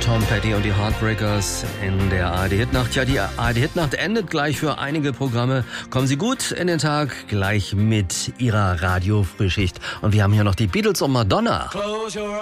Tom Petty und die Heartbreakers in der ARD-Hitnacht. Ja, die ARD-Hitnacht endet gleich für einige Programme. Kommen Sie gut in den Tag, gleich mit Ihrer Radio-Frühschicht. Und wir haben hier noch die Beatles und Madonna.